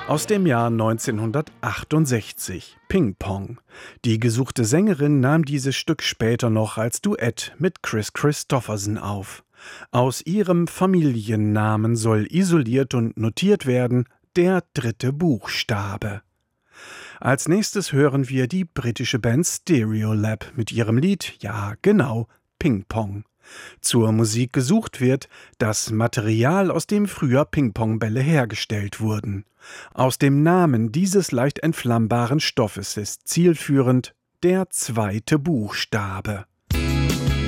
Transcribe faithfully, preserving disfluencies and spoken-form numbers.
Aus dem Jahr neunzehnhundertachtundsechzig. Ping Pong. Die gesuchte Sängerin nahm dieses Stück später noch als Duett mit Kris Kristofferson auf. Aus ihrem Familiennamen soll isoliert und notiert werden der dritte Buchstabe. Als nächstes hören wir die britische Band Stereolab mit ihrem Lied, ja genau, Ping Pong. Zur Musik gesucht wird das Material, aus dem früher Ping-Pong-Bälle hergestellt wurden. Aus dem Namen dieses leicht entflammbaren Stoffes ist zielführend der zweite Buchstabe.